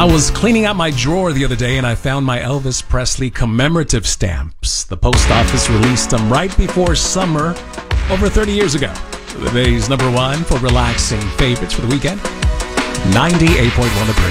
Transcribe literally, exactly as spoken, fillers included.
I was cleaning out my drawer the other day and I found my Elvis Presley commemorative stamps. The post office released them right before summer over thirty years ago. The day's number one for relaxing favorites for the weekend. ninety-eight point one The Bridge.